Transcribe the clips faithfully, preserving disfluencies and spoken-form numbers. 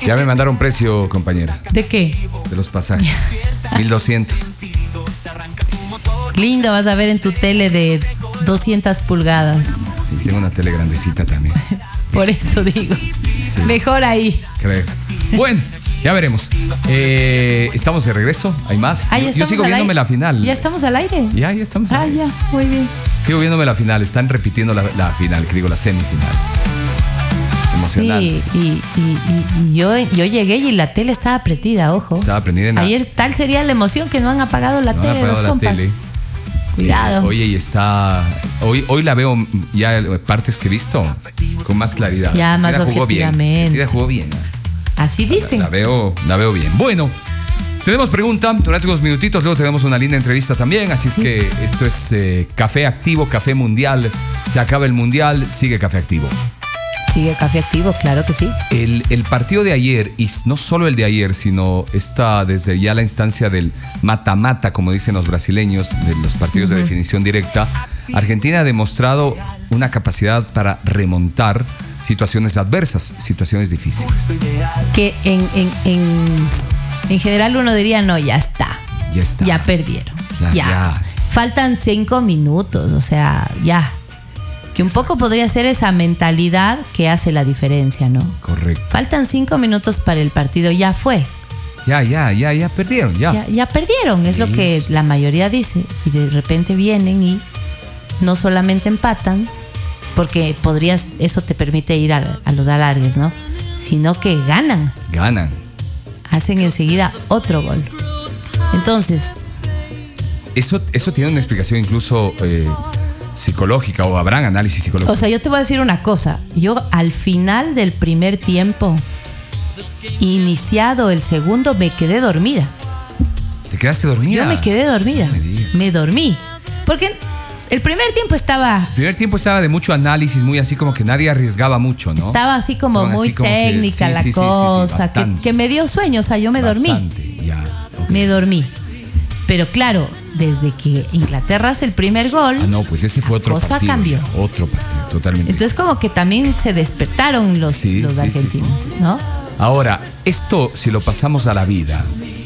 Ya me mandaron precio, compañera. ¿De qué? De los pasajes. mil doscientos. Lindo, vas a ver en tu tele de doscientas pulgadas. Sí, tengo una tele grandecita también. Por eso digo. Sí. Mejor ahí. Creo. Bueno, ya veremos. Eh, ¿Estamos de regreso? ¿Hay más? Ah, yo, yo sigo viéndome aire. la final. ¿Ya estamos al aire? Ya, ya estamos al ah, aire. Ah, ya, muy bien. Sigo viéndome la final. Están repitiendo la, la final, que digo, la semifinal. Emocionante. Sí, y, y, y yo, yo llegué y la tele estaba prendida, ojo. Estaba prendida en la... Ayer tal sería la emoción que no han apagado la no tele, han apagado los la compas. Tele. Cuidado. Eh, oye, y está... Hoy, hoy la veo ya partes que he visto con más claridad. Ya, más objetivamente. Argentina jugó bien. Así dicen. La, la, veo, la veo bien. Bueno, tenemos pregunta durante unos minutitos. Luego tenemos una linda entrevista también. Así sí. es que esto es eh, Café Activo, Café Mundial. Se acaba el Mundial, sigue Café Activo. Sigue Café Activo, claro que sí. El, el partido de ayer, y no solo el de ayer, sino esta desde ya la instancia del mata-mata, como dicen los brasileños, de los partidos uh-huh. de definición directa, Argentina ha demostrado una capacidad para remontar situaciones adversas, situaciones difíciles. Que en, en, en, en general uno diría, no, ya está. Ya está. Ya perdieron. Ya. ya. ya. Faltan cinco minutos, o sea, ya. Que un poco podría ser esa mentalidad que hace la diferencia, ¿no? Correcto. Faltan cinco minutos para el partido, ya fue. Ya, ya, ya, ya perdieron, ya. Ya, ya perdieron, es sí. lo que la mayoría dice. Y de repente vienen y no solamente empatan, porque podrías, eso te permite ir a, a los alargues, ¿no? Sino que ganan. Ganan. Hacen enseguida otro gol. Entonces... Eso, eso tiene una explicación incluso... Eh, psicológica o habrán análisis psicológicos. O sea, yo te voy a decir una cosa. Yo al final del primer tiempo, iniciado el segundo, me quedé dormida. ¿Te quedaste dormida? Yo me quedé dormida. Me, me dormí. Porque el primer tiempo estaba... El primer tiempo estaba de mucho análisis, muy así como que nadie arriesgaba mucho, ¿no? Estaba así como Estaban muy así como técnica que, sí, la sí, cosa, sí, sí, sí, que, que me dio sueño, o sea, yo me bastante, dormí. Ya, okay. Me dormí. Pero claro, desde que Inglaterra hace el primer gol, ah, no, pues ese fue otro cosa partido. cambió. Otro partido, totalmente. Entonces como que también se despertaron los, sí, los sí, argentinos, sí, sí, sí. ¿no? Ahora, esto si lo pasamos a la vida,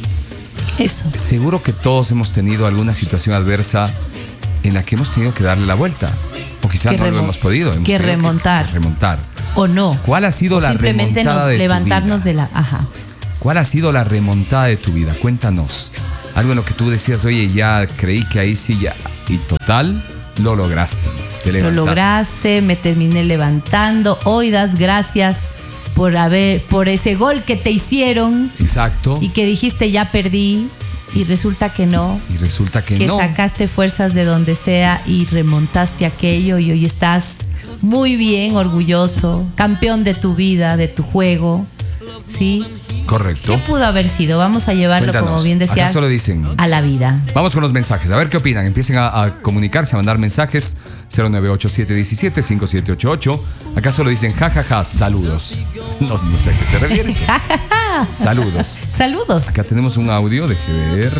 eso. Seguro que todos hemos tenido alguna situación adversa en la que hemos tenido que darle la vuelta. O quizás no remo- lo hemos podido. Hemos que remontar. Que, que remontar. O no. ¿Cuál ha sido o la simplemente remontada nos de levantarnos tu vida? de la... Ajá. ¿Cuál ha sido la remontada de tu vida? Cuéntanos. Algo en lo que tú decías, oye, ya creí que ahí sí ya... Y total, lo lograste. Te levantaste. Lo lograste, me terminé levantando. Hoy das gracias por haber, por ese gol que te hicieron. Exacto. Y que dijiste, ya perdí. Y resulta que no. Y resulta que, que no. Que sacaste fuerzas de donde sea y remontaste aquello. Y hoy estás muy bien, orgulloso. Campeón de tu vida, de tu juego. ¿Sí? Correcto. ¿Qué pudo haber sido? Vamos a llevarlo, Cuéntanos, como bien decías, ¿acaso lo dicen? A la vida. Vamos con los mensajes. A ver qué opinan. Empiecen a, a comunicarse, a mandar mensajes. cero nueve ocho siete uno siete cinco siete ocho ocho. Acá solo dicen jajaja, saludos. No, no sé a qué se refiere. Jajaja. Saludos. Saludos. Acá tenemos un audio, deje ver.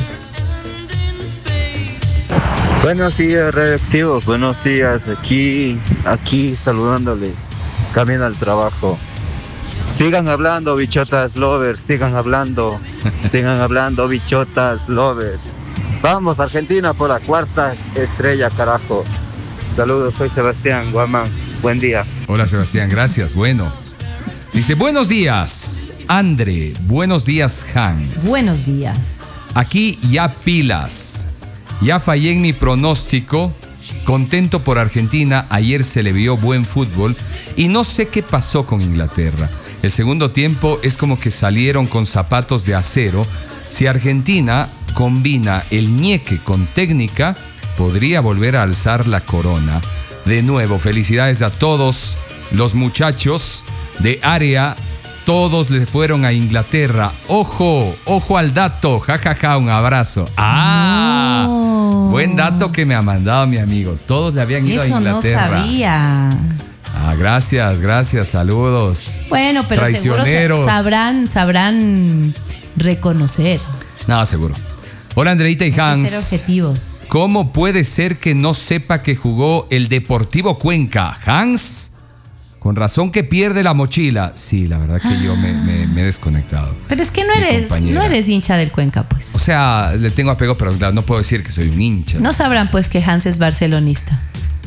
Buenos días, reactivos. Buenos días. Aquí, aquí saludándoles. Camino al trabajo. Sigan hablando, bichotas lovers, sigan hablando, sigan hablando, bichotas lovers. Vamos, Argentina, por la cuarta estrella, carajo. Saludos, soy Sebastián Guamán. Buen día. Hola, Sebastián, gracias. Bueno, dice, buenos días, Andre. Buenos días, Hans. Buenos días. Aquí ya pilas. Ya fallé en mi pronóstico. Contento por Argentina. Ayer se le vio buen fútbol y no sé qué pasó con Inglaterra. El segundo tiempo es como que salieron con zapatos de acero. Si Argentina combina el ñeque con técnica, podría volver a alzar la corona. De nuevo, felicidades a todos los muchachos de área. Todos le fueron a Inglaterra. Ojo, ojo al dato. Jajaja, ja, ja, un abrazo. Ah, no. Buen dato que me ha mandado mi amigo. Todos le habían ido Eso a Inglaterra. Eso no sabía. Ah, gracias, gracias, saludos. Bueno, pero seguro sabrán, sabrán reconocer. No, seguro. Hola, Andreita y Hans. Hay que ser objetivos. ¿Cómo puede ser que no sepa que jugó el Deportivo Cuenca? Hans, Con razón que pierde la mochila. Sí, la verdad que yo me, me, me he desconectado. Pero es que no eres, no eres hincha del Cuenca, pues. O sea, le tengo apego, pero no puedo decir que soy un hincha. No sabrán, pues, que Hans es barcelonista.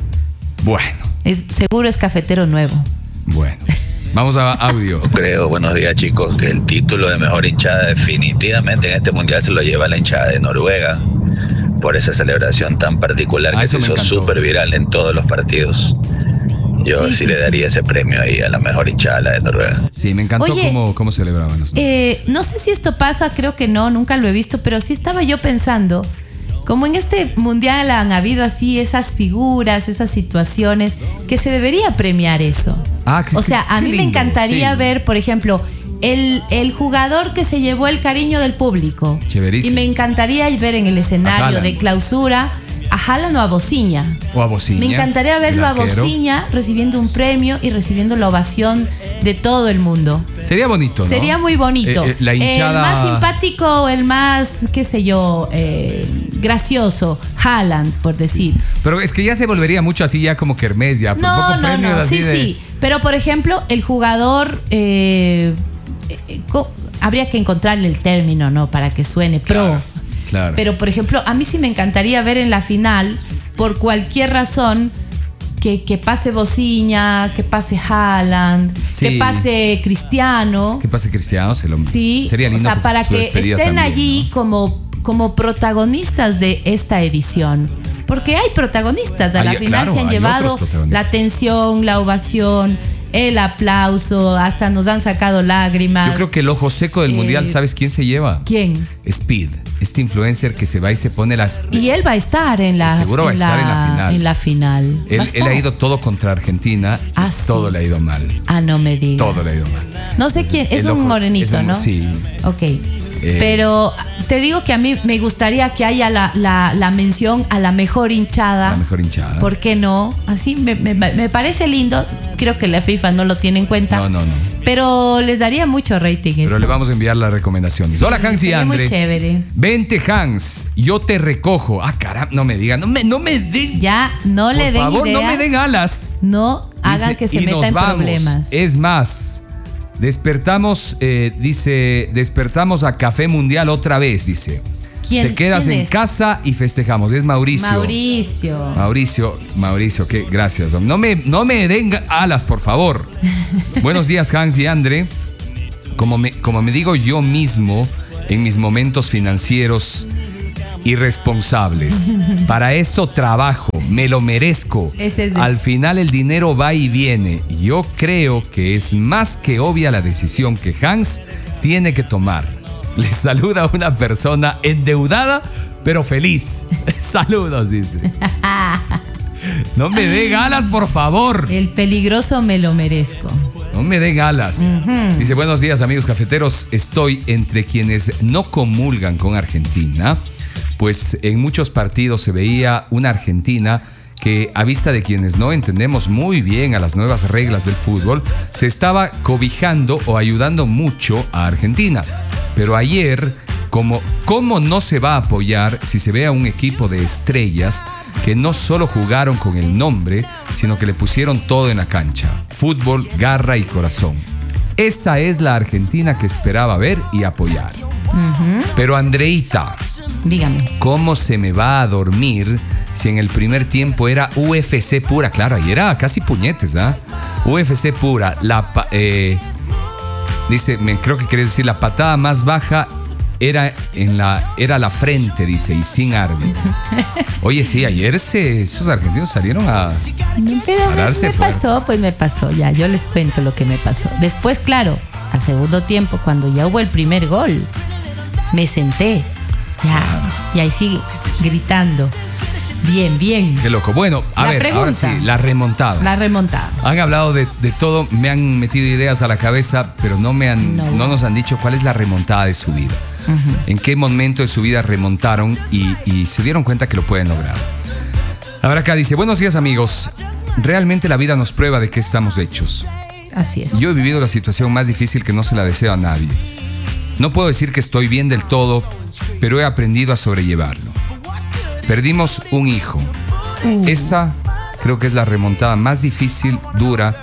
Bueno. Es, seguro es cafetero nuevo. Bueno. Vamos a audio. Creo, buenos días, chicos, que el título de mejor hinchada definitivamente en este mundial se lo lleva la hinchada de Noruega. Por esa celebración tan particular ah, que se hizo súper viral en todos los partidos. Yo sí, sí, sí le daría sí. ese premio ahí a la mejor hinchada, la de Noruega. Sí, me encantó. Oye, cómo, cómo celebraban los eh, no sé si esto pasa, creo que no, nunca lo he visto, pero sí estaba yo pensando, como en este mundial han habido así esas figuras, esas situaciones, que se debería premiar eso. Ah, qué, o sea, a mí lindo, me encantaría sí. ver, por ejemplo, el, el jugador que se llevó el cariño del público. Chéverísimo. Y me encantaría ver en el escenario de clausura a Haaland o a Bociña. O a Bociña. Me encantaría verlo a Bociña recibiendo un premio y recibiendo la ovación de todo el mundo. Sería bonito, ¿no? Sería muy bonito. Eh, eh, la hinchada... El más simpático, el más, qué sé yo, eh, gracioso, Haaland, por decir. Pero es que ya se volvería mucho así, ya como kermés, ya. Por no, poco no, premios no, así sí, de... sí. Pero, por ejemplo, el jugador... Eh, eh, habría que encontrarle el término, ¿no? Para que suene pro. Claro. Claro. Pero, por ejemplo, a mí sí me encantaría ver en la final, por cualquier razón, que, que pase Bociña, que pase Haaland, sí. que pase Cristiano. Que pase Cristiano, se lo, sí, sería lindo. O sea, para que estén también, allí, ¿no? como, como protagonistas de esta edición. Porque hay protagonistas, a la hay, final claro, se han llevado la atención, la ovación, el aplauso, hasta nos han sacado lágrimas. Yo creo que el ojo seco del eh, mundial, ¿sabes quién se lleva? ¿Quién? Speed, este influencer que se va y se pone las... Y él va a estar en la Seguro va a estar la, en la final. En la final. Él, él ha ido todo contra Argentina ah, y todo sí. le ha ido mal. Ah, no me digas. Todo le ha ido mal. No sé quién, es un ojo, morenito, es un, ¿no? Sí. Ok. Eh, Pero te digo que a mí me gustaría que haya la, la, la mención a la mejor hinchada. La mejor hinchada. ¿Por qué no? Así me, me, me parece lindo. Creo que la FIFA no lo tiene en cuenta. No, no, no. Pero les daría mucho rating Pero eso. le vamos a enviar las recomendaciones. Sí, hola, Hans y Andre. Muy chévere. Vente, Hans, yo te recojo. Ah, caramba, no me digan, no me, no me den. Ya, no Por le den favor, ideas. no me den alas. No hagan dice, que se y meta nos en vamos. problemas. Es más, despertamos, eh, dice, despertamos a Café Mundial otra vez, dice. ¿Quién, te quedas ¿quién en es? casa y festejamos. Es Mauricio. Mauricio. Mauricio, Mauricio, que gracias. No me, no me den alas, por favor. Buenos días, Hans y Andre. Como me, como me digo yo mismo en mis momentos financieros irresponsables. Para eso trabajo, me lo merezco. Ese es el... Al final el dinero va y viene. Yo creo que es más que obvia la decisión que Hans tiene que tomar. Le saluda una persona endeudada, pero feliz. Saludos, dice. No me dé galas, por favor. El peligroso me lo merezco. No me dé galas. Uh-huh. Dice, buenos días, amigos cafeteros. Estoy entre quienes no comulgan con Argentina, pues en muchos partidos se veía una Argentina que, a vista de quienes no entendemos muy bien a las nuevas reglas del fútbol, se estaba cobijando o ayudando mucho a Argentina. Pero ayer, como, ¿cómo no se va a apoyar si se ve a un equipo de estrellas que no solo jugaron con el nombre, sino que le pusieron todo en la cancha? Fútbol, garra y corazón. Esa es la Argentina que esperaba ver y apoyar. Uh-huh. Pero Andreita, dígame, ¿cómo se me va a dormir si en el primer tiempo era U F C pura? Claro, ahí era casi puñetes, ¿ah? ¿eh? U F C pura, la... Eh, Dice, me, creo que quiere decir la patada más baja era en la era la frente, dice, y sin árbitro. Oye, sí, ayer se, esos argentinos salieron a, Pero a darse me, me fuera. pasó, pues me pasó, ya, yo les cuento lo que me pasó. Después, claro, al segundo tiempo, cuando ya hubo el primer gol, me senté, ya, y ahí sigue gritando. Bien, bien. Qué loco. Bueno, a la ver, pregunta, ahora sí, la remontada. La remontada. Han hablado de, de todo, me han metido ideas a la cabeza, pero no, me han, no. no nos han dicho cuál es la remontada de su vida. Uh-huh. En qué momento de su vida remontaron y, y se dieron cuenta que lo pueden lograr. Ahora acá dice, buenos días, amigos. Realmente la vida nos prueba de qué estamos hechos. Así es. Yo he vivido la situación más difícil que no se la deseo a nadie. No puedo decir que estoy bien del todo, pero he aprendido a sobrellevarlo. Perdimos un hijo. Uh. Esa creo que es la remontada más difícil, dura,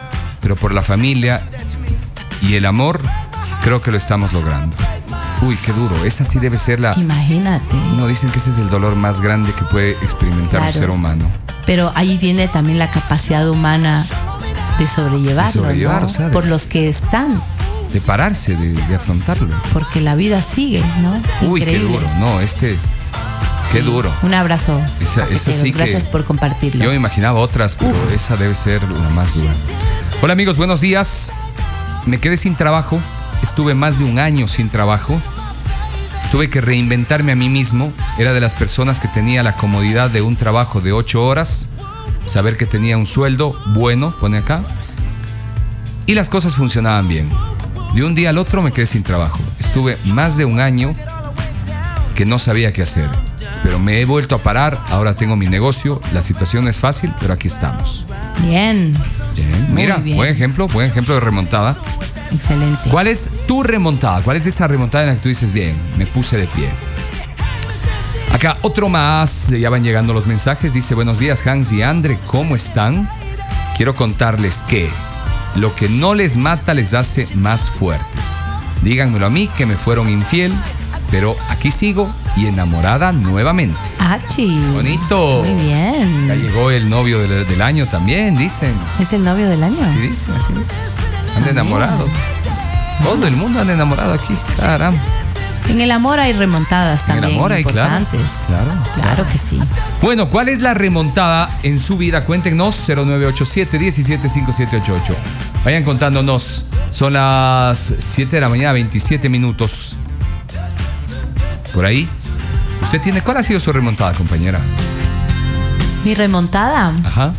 pero por la familia y el amor, creo que lo estamos logrando. Uy, qué duro. Esa sí debe ser la... Imagínate. No, dicen que ese es el dolor más grande que puede experimentar Claro. un ser humano. Pero ahí viene también la capacidad humana de sobrellevarlo, De sobrellevar, ¿no? o sea, de- Por los que están, De pararse, de, de afrontarlo. porque la vida sigue, ¿no? Uy, qué Increíble. duro. No, este... Qué duro. Un abrazo. Esa- esa cafeteros. sí que- Gracias por compartirlo. Yo me imaginaba otras, pero Uf. esa debe ser la más dura. Hola amigos, buenos días. Me quedé sin trabajo. Estuve más de un año sin trabajo. Tuve que reinventarme a mí mismo. Era de las personas que tenía la comodidad de un trabajo de ocho horas. Saber que tenía un sueldo bueno, pone acá. Y las cosas funcionaban bien. De un día al otro me quedé sin trabajo. Estuve más de un año que no sabía qué hacer. Pero me he vuelto a parar, ahora tengo mi negocio, la situación no es fácil, pero aquí estamos. Bien. Bien. Muy Mira, bien. buen ejemplo, buen ejemplo de remontada. Excelente. ¿Cuál es tu remontada? ¿Cuál es esa remontada en la que tú dices, bien, me puse de pie? Acá otro más, ya van llegando los mensajes, dice, buenos días Hans y Andre, ¿cómo están? Quiero contarles que lo que no les mata les hace más fuertes. Díganmelo a mí que me fueron infiel, pero aquí sigo y enamorada nuevamente. Achi. Bonito. Muy bien. Ya llegó el novio del, del año también, dicen. ¿Es el novio del año? Así dicen, así dicen. Han Ah, enamorado. Todo el mundo han enamorado aquí, caramba. En el amor hay remontadas En el también amor hay, claro. importantes. Claro, Claro, claro. que sí. Bueno, ¿cuál es la remontada en su vida? Cuéntenos, cero nueve ocho siete, uno siete cinco siete ocho ocho. Vayan contándonos. Son las siete de la mañana, veintisiete minutos. Por ahí. ¿Usted tiene? ¿Cuál ha sido su remontada, compañera? Mi remontada. Ajá.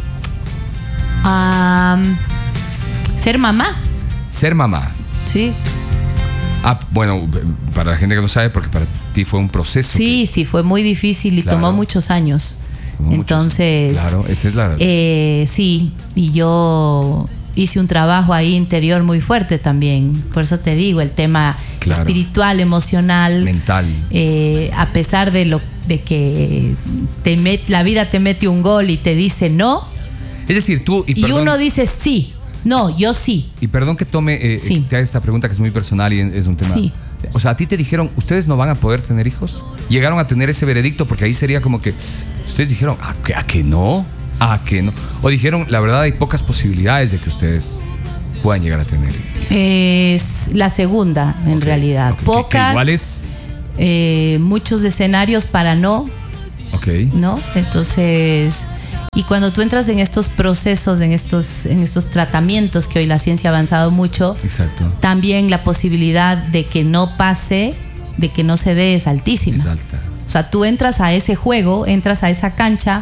Am, ser mamá. Ser mamá. Sí. Ah, bueno, para la gente que no sabe, porque para ti fue un proceso. Sí, sí, fue muy difícil y Claro. tomó muchos años. Tomó muchos- Entonces, Claro, esa es la... eh, sí, y yo hice un trabajo ahí interior muy fuerte también. Por eso te digo, el tema Claro. espiritual, emocional, mental. eh, a pesar de lo de que te met- la vida te mete un gol y te dice no, Es decir, tú... Y, y perdón, uno dice sí, no, yo sí. y perdón que tome... Eh, Sí. te haga esta pregunta que es muy personal y es un tema... Sí. O sea, a ti te dijeron, ¿ustedes no van a poder tener hijos? Llegaron a tener ese veredicto porque ahí sería como que... Ustedes dijeron, ¿a que, a que no? ¿A que no? O dijeron, la verdad hay pocas posibilidades de que ustedes puedan llegar a tener hijos. Es la segunda, en Ok, realidad. ok, que- que Pocas, igual es... eh, muchos escenarios para no, Ok. ¿no? Entonces, y cuando tú entras en estos procesos, en estos, en estos tratamientos que hoy la ciencia ha avanzado mucho, Exacto. también la posibilidad de que no pase, de que no se dé es altísima. Es alta. O sea, tú entras a ese juego, entras a esa cancha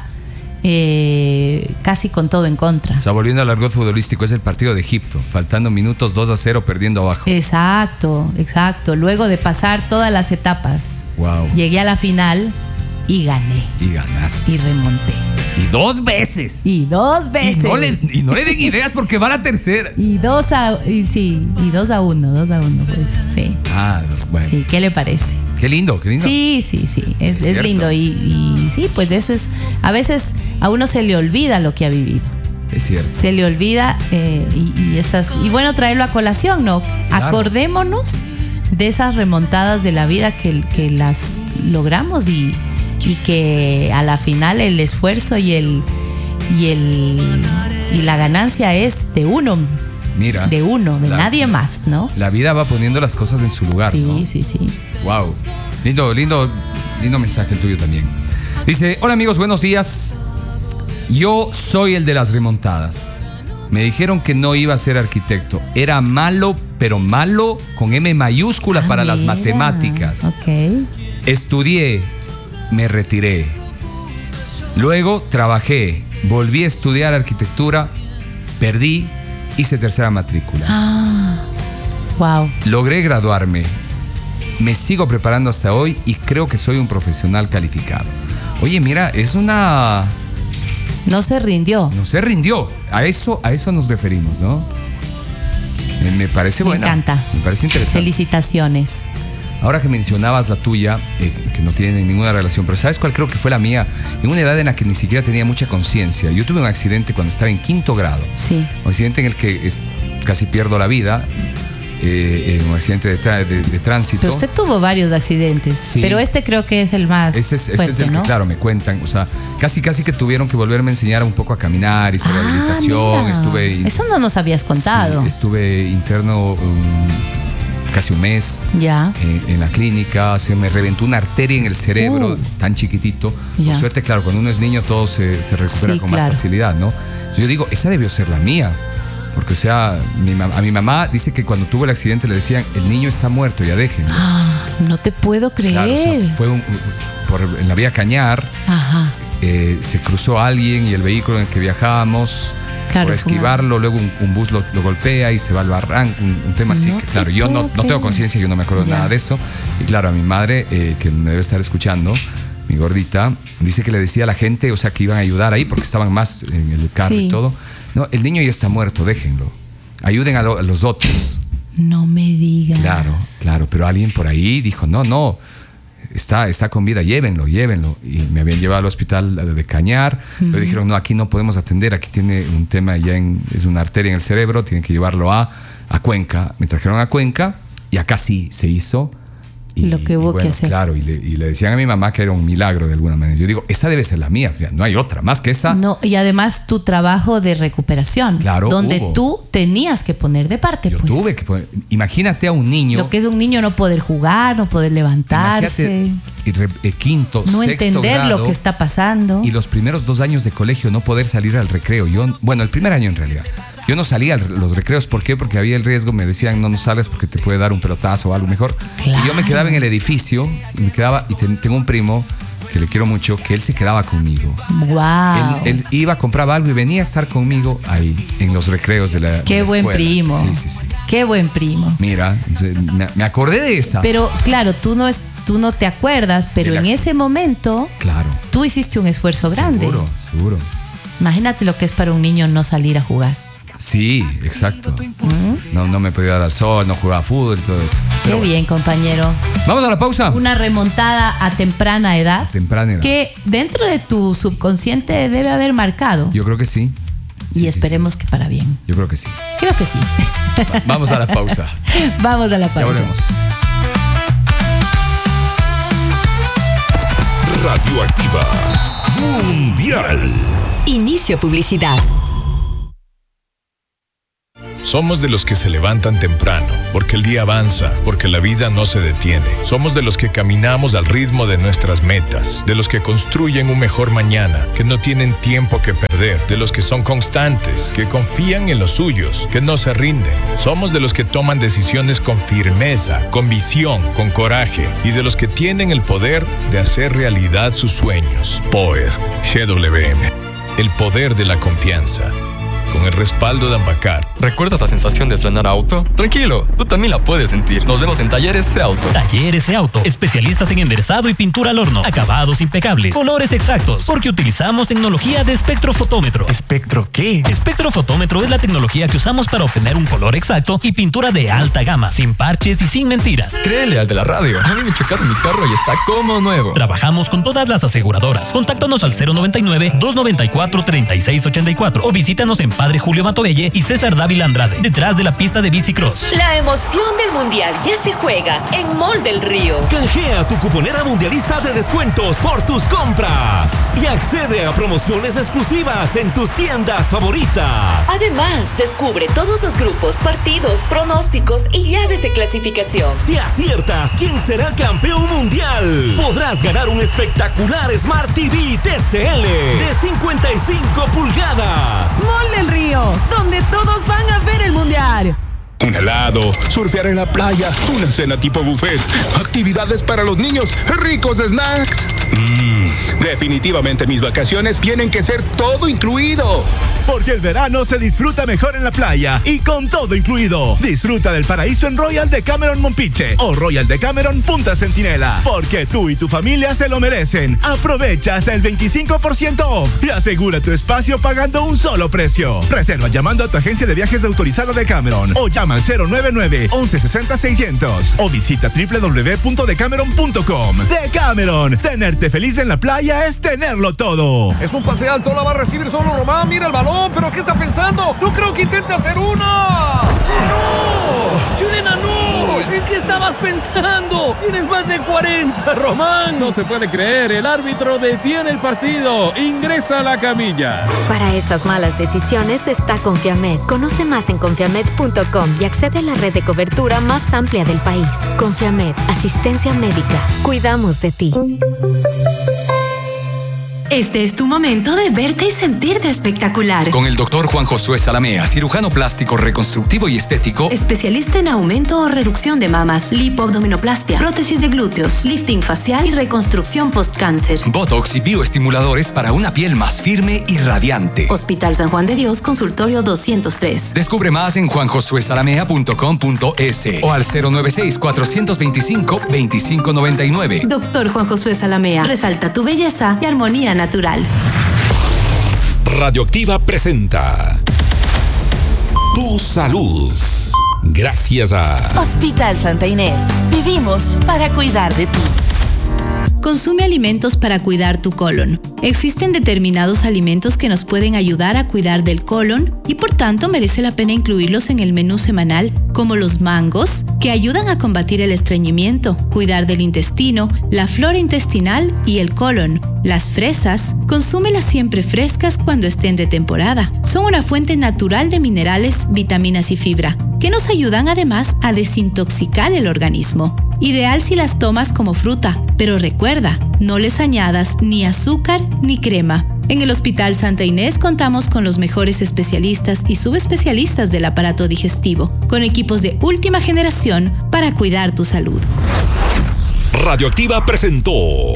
eh, casi con todo en contra. O sea, volviendo al argot futbolístico, es el partido de Egipto. Faltando minutos, dos a cero, perdiendo abajo. Exacto, exacto. Luego de pasar todas las etapas, Wow. llegué a la final y gané. Y ganaste. Y remonté. Y dos veces. Y dos veces. Y no le, y no le den ideas porque va a la tercera. Y dos a, y sí, y dos a uno, dos a uno, pues. Sí. Ah, bueno. Sí, ¿qué le parece? Qué lindo, qué lindo. Sí, sí, sí, es, Es es cierto. lindo y, y sí, pues eso es, a veces a uno se le olvida lo que ha vivido, Es cierto. se le olvida eh, y, y estas, y bueno, traerlo a colación, ¿no? Claro. Acordémonos de esas remontadas de la vida que, que las logramos y, y que a la final el esfuerzo y el, y el, y la ganancia es de uno, Mira. de uno, de La- nadie más, ¿no? La vida va poniendo las cosas en su lugar, Sí, ¿no? sí, sí. Wow. Lindo, lindo, lindo mensaje el tuyo también. Dice, hola amigos, buenos días. Yo soy el de las remontadas. Me dijeron que no iba a ser arquitecto. Era malo, pero malo con M mayúscula Ah, para las mira. matemáticas. Ok. Estudié, me retiré. Luego trabajé, volví a estudiar arquitectura, perdí, hice tercera matrícula. Ah, wow. Logré graduarme. Me sigo preparando hasta hoy y creo que soy un profesional calificado. Oye, mira, es una... No se rindió. No se rindió. A eso, a eso nos referimos, ¿no? Me, me parece Me buena. encanta. Me parece interesante. Felicitaciones. Ahora que mencionabas la tuya, eh, que no tiene ninguna relación, pero ¿sabes cuál creo que fue la mía? En una edad en la que ni siquiera tenía mucha conciencia. Yo tuve un accidente cuando estaba en quinto grado. Sí. Un accidente en el que es- casi pierdo la vida eh, en un accidente de, tra- de, de tránsito. Pero usted tuvo varios accidentes, Sí. pero este creo que es el más Este es, este fuerte, es el ¿no? que, claro, me cuentan. O sea, casi casi que tuvieron que volverme a enseñar un poco a caminar, hice Ah, rehabilitación, mira. estuve... Eso no nos habías contado. Sí, estuve interno um, casi un mes Ya. eh, en la clínica, se me reventó una arteria en el cerebro Uh. tan chiquitito. Ya. Por suerte, claro, cuando uno es niño todo se, se recupera Sí, con claro. más facilidad, ¿no? Yo digo, esa debió ser la mía. Porque, o sea, mi mam- a mi mamá dice que cuando tuvo el accidente le decían, el niño está muerto, ya déjenlo. Ah, no te puedo creer. Claro, o sea, fue un- por, en la vía Cañar, Ajá. eh, se cruzó alguien y el vehículo en el que viajábamos, Claro, por fue una- esquivarlo, luego un, un bus lo, lo golpea y se va al barranco, un, un tema así. No Que, te claro, yo no, puedo no tengo creer. conciencia, yo no me acuerdo Ya. nada de eso. Y claro, a mi madre, eh, que me debe estar escuchando, mi gordita, dice que le decía a la gente, o sea, que iban a ayudar ahí porque estaban más en el carro Sí. y todo. No, el niño ya está muerto, déjenlo. Ayuden a, lo- a los otros. No me digas. Claro, claro, pero alguien por ahí dijo, no, no, está, está con vida, llévenlo, llévenlo. Y me habían llevado al hospital de Cañar, Ujú. pero dijeron, no, aquí no podemos atender, aquí tiene un tema ya, en, es una arteria en el cerebro, tienen que llevarlo a, a Cuenca. Me trajeron a Cuenca y acá sí se hizo. Y, Lo que y hubo bueno, que hacer. Claro, y le, y le decían a mi mamá que era un milagro de alguna manera. Yo digo, esa debe ser la mía, fíjate, no hay otra, más que esa. No, y además tu trabajo de recuperación. Claro, donde hubo. tú tenías que poner de parte, Yo pues. tuve que poner, imagínate a un niño. Lo que es un niño no poder jugar, no poder levantarse, Imagínate, y re- eh, quinto, no sexto entender grado, lo que está pasando. y los primeros dos años de colegio no poder salir al recreo. Yo, bueno, el primer año en realidad. Yo no salía a los recreos. ¿Por qué? Porque había el riesgo. Me decían, no, no sales porque te puede dar un pelotazo o algo mejor. Claro. Y yo me quedaba en el edificio y me quedaba, y ten- tengo un primo que le quiero mucho, que él se quedaba conmigo. Wow. Él, él iba, compraba algo y venía a estar conmigo ahí, en los recreos de la de Qué la buen escuela. primo. Sí, sí, sí. Qué buen primo. Mira, entonces, me, me acordé de esa. Pero claro, tú no es, tú no te acuerdas, pero Del en acc- ese momento Claro. tú hiciste un esfuerzo grande. Seguro, seguro. Imagínate lo que es para un niño no salir a jugar. Sí, exacto. No, no me podía dar al sol, no jugaba fútbol y todo eso. Qué Pero bueno. bien, compañero. Vamos a la pausa. Una remontada a temprana edad Temprana edad. que dentro de tu subconsciente debe haber marcado. Yo creo que sí. Sí, y sí, esperemos que para bien. sí. Yo creo que sí. Creo que sí. Va- Vamos a la pausa. Vamos a la pausa. Ya volvemos. Radioactiva Mundial. Inicio publicidad. Somos de los que se levantan temprano, porque el día avanza, porque la vida no se detiene. Somos de los que caminamos al ritmo de nuestras metas, de los que construyen un mejor mañana, que no tienen tiempo que perder, de los que son constantes, que confían en los suyos, que no se rinden. Somos de los que toman decisiones con firmeza, con visión, con coraje, y de los que tienen el poder de hacer realidad sus sueños. Power, G W M, el poder de la confianza. Con el respaldo de Ambacar. ¿Recuerdas la sensación de estrenar auto? Tranquilo, tú también la puedes sentir. Nos vemos en Talleres C Auto. Talleres C Auto, especialistas en enderezado y pintura al horno. Acabados impecables, colores exactos, porque utilizamos tecnología de espectrofotómetro. ¿Espectro qué? Espectrofotómetro es la tecnología que usamos para obtener un color exacto y pintura de alta gama, sin parches y sin mentiras. Créele al de la radio. A mí me chocaron mi carro y está como nuevo. Trabajamos con todas las aseguradoras. Contáctanos al cero noventa y nueve, dos noventa y cuatro, treinta y seis ochenta y cuatro o visítanos en Padre Julio Matovelle y César Dávila Andrade, detrás de la pista de bicicross. La emoción del mundial ya se juega en Mall del Río. Canjea tu cuponera mundialista de descuentos por tus compras y accede a promociones exclusivas en tus tiendas favoritas. Además, descubre todos los grupos, partidos, pronósticos y llaves de clasificación. Si aciertas quién será campeón mundial, podrás ganar un espectacular Smart T V T C L de cincuenta y cinco pulgadas. Mall del Río, donde todos van a ver el mundial. Un helado, surfear en la playa, una cena tipo buffet, actividades para los niños, ricos snacks. Mmm, definitivamente mis vacaciones tienen que ser todo incluido. Porque el verano se disfruta mejor en la playa y con todo incluido. Disfruta del paraíso en Royal Decameron Mompiche o Royal Decameron Punta Centinela. Porque tú y tu familia se lo merecen. Aprovecha hasta el veinticinco por ciento off y asegura tu espacio pagando un solo precio. Reserva llamando a tu agencia de viajes autorizada Decameron o llama Llama al cero nueve nueve, once sesenta, seiscientos o visita doble u doble u doble u punto decameron punto com. Decameron, tenerte feliz en la playa es tenerlo todo. Es un pase alto, la va a recibir solo Román, mira el balón, pero ¿qué está pensando? No creo que intente hacer una. ¡No! ¡Chilena, no! ¿En qué estabas pensando? Tienes más de cuarenta, Román. No se puede creer, el árbitro detiene el partido. Ingresa a la camilla. Para esas malas decisiones está Confiamed. Conoce más en confiamed punto com y accede a la red de cobertura más amplia del país. Confiamed, asistencia médica. Cuidamos de ti. Este es tu momento de verte y sentirte espectacular. Con el doctor Juan Josué Salamea, cirujano plástico, reconstructivo y estético. Especialista en aumento o reducción de mamas, lipoabdominoplastia, prótesis de glúteos, lifting facial y reconstrucción post-cáncer. Botox y bioestimuladores para una piel más firme y radiante. Hospital San Juan de Dios, consultorio doscientos tres. Descubre más en juan josué salamea punto com punto es o al cero nueve seis, cuatro dos cinco, dos cinco nueve nueve. Doctor Juan Josué Salamea, resalta tu belleza y armonía natural. Radioactiva presenta Tu Salud. Gracias a Hospital Santa Inés. Vivimos para cuidar de ti. Consume alimentos para cuidar tu colon. Existen determinados alimentos que nos pueden ayudar a cuidar del colon y por tanto merece la pena incluirlos en el menú semanal, como los mangos, que ayudan a combatir el estreñimiento, cuidar del intestino, la flora intestinal y el colon. Las fresas, consúmelas siempre frescas cuando estén de temporada. Son una fuente natural de minerales, vitaminas y fibra, que nos ayudan además a desintoxicar el organismo. Ideal si las tomas como fruta, pero recuerda, no les añadas ni azúcar ni crema. En el Hospital Santa Inés contamos con los mejores especialistas y subespecialistas del aparato digestivo, con equipos de última generación para cuidar tu salud. Radioactiva presentó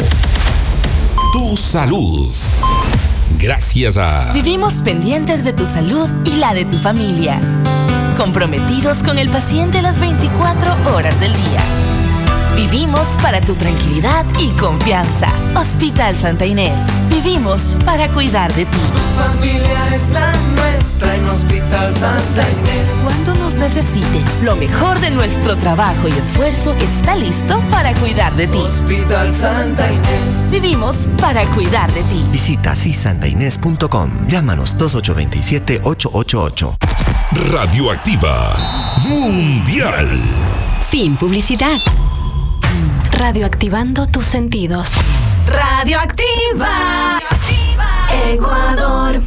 Tu Salud. Gracias a Vivimos pendientes de tu salud y la de tu familia. Comprometidos con el paciente las veinticuatro horas del día. Vivimos para tu tranquilidad y confianza. Hospital Santa Inés. Vivimos para cuidar de ti. Tu familia es la nuestra en Hospital Santa Inés. Cuando nos necesites, lo mejor de nuestro trabajo y esfuerzo está listo para cuidar de ti. Hospital Santa Inés. Vivimos para cuidar de ti. Visita si santa inés punto com. Llámanos dos ocho dos siete, ocho ocho ocho. Radioactiva Mundial. Fin publicidad. Radioactivando tus sentidos. Radioactiva. Radioactiva. Ecuador.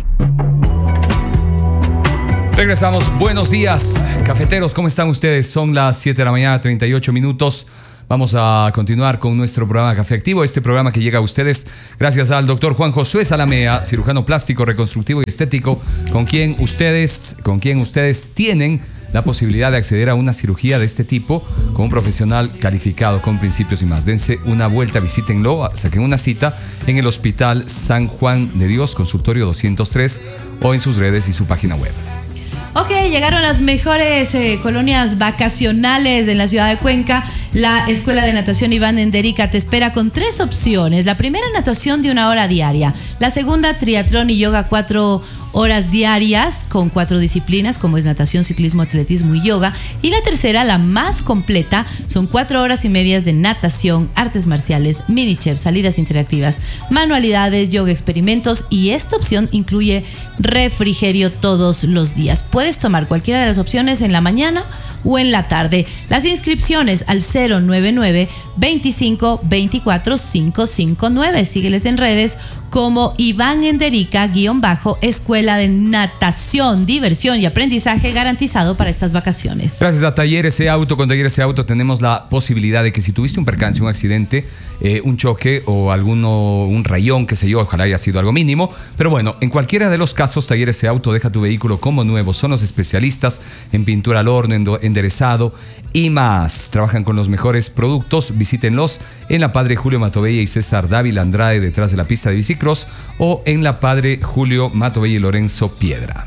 Regresamos. Buenos días, cafeteros. ¿Cómo están ustedes? Son las siete de la mañana, treinta y ocho minutos. Vamos a continuar con nuestro programa Café Activo, este programa que llega a ustedes gracias al doctor Juan Josué Salamea, cirujano plástico, reconstructivo y estético, con quien ustedes, con quien ustedes tienen la posibilidad de acceder a una cirugía de este tipo con un profesional calificado con principios y más. Dense una vuelta, visítenlo, saquen una cita en el Hospital San Juan de Dios, consultorio doscientos tres, o en sus redes y su página web. Ok, llegaron las mejores eh, colonias vacacionales en la ciudad de Cuenca. La Escuela de Natación Iván Enderica te espera con tres opciones. La primera, natación de una hora diaria. La segunda, triatlón y yoga cuatro horas diarias con cuatro disciplinas como es natación, ciclismo, atletismo y yoga. Y la tercera, la más completa, son cuatro horas y medias de natación, artes marciales, mini chef, salidas interactivas, manualidades, yoga, experimentos, y esta opción incluye refrigerio todos los días. Puedes tomar cualquiera de las opciones en la mañana o en la tarde. Las inscripciones al cero nueve nueve, veinticinco, veinticuatro, quinientos cincuenta y nueve. Sígueles en redes como Iván Enderica, guión bajo, Escuela de Natación, diversión y aprendizaje garantizado para estas vacaciones. Gracias a Talleres E Auto, con Talleres E Auto tenemos la posibilidad de que si tuviste un percance, un accidente, eh, un choque o alguno, un rayón, qué sé yo, ojalá haya sido algo mínimo, pero bueno, en cualquiera de los casos, Talleres E Auto deja tu vehículo como nuevo. Son los especialistas en pintura al horno, en enderezado y más. Trabajan con los mejores productos. Visítenlos en la Padre Julio Matovella y César Dávila Andrade, detrás de la pista de bicicross, o en la Padre Julio Matovella y Lorenzo Piedra.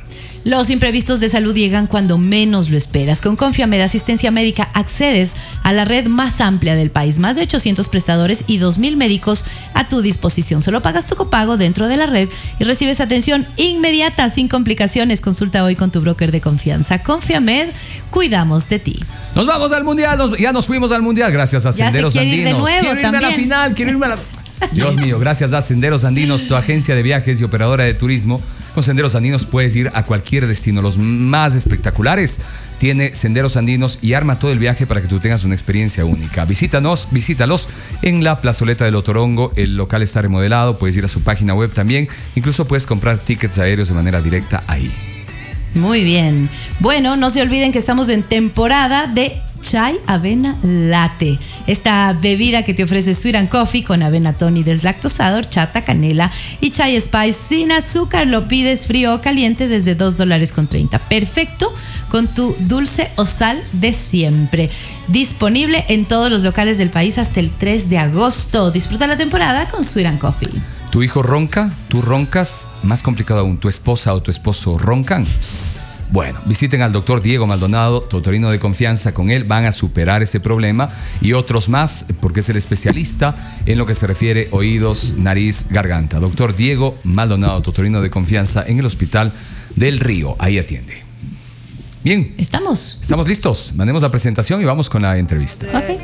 Los imprevistos de salud llegan cuando menos lo esperas. Con Confiamed Asistencia Médica accedes a la red más amplia del país, más de ochocientos prestadores y dos mil médicos a tu disposición. Solo pagas tu copago dentro de la red y recibes atención inmediata sin complicaciones. Consulta hoy con tu broker de confianza. Confiamed, cuidamos de ti. Nos vamos al mundial, nos, ya nos fuimos al mundial gracias a Ya Senderos se quiere ir Andinos. de nuevo quiero irme también. a la final, quiero irme a la... Dios mío, gracias a Senderos Andinos, tu agencia de viajes y operadora de turismo. Con Senderos Andinos puedes ir a cualquier destino, los más espectaculares. Tiene Senderos Andinos y arma todo el viaje para que tú tengas una experiencia única. Visítanos, visítalos en la plazoleta de Lotorongo. El local está remodelado, puedes ir a su página web también. Incluso puedes comprar tickets aéreos de manera directa ahí. Muy bien. Bueno, no se olviden que estamos en temporada de Chai Avena Latte. Esta bebida que te ofrece Sweet and Coffee con avena tony deslactosado, horchata, canela y chai spice sin azúcar. Lo pides frío o caliente desde dos dólares con treinta. Perfecto con tu dulce o sal de siempre. Disponible en todos los locales del país hasta el tres de agosto. Disfruta la temporada con Sweet and Coffee. ¿Tu hijo ronca? ¿Tú roncas? Más complicado aún, ¿tu esposa o tu esposo roncan? Bueno, visiten al doctor Diego Maldonado, tu otorrino de confianza. Con él van a superar ese problema y otros más, porque es el especialista en lo que se refiere oídos, nariz, garganta. Doctor Diego Maldonado, tu otorrino de confianza en el Hospital del Río. Ahí atiende. Bien. Estamos. Estamos listos. Mandemos la presentación y vamos con la entrevista. Ok.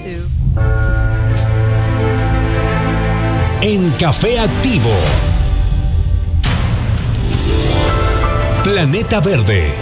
En Café Activo, Planeta Verde.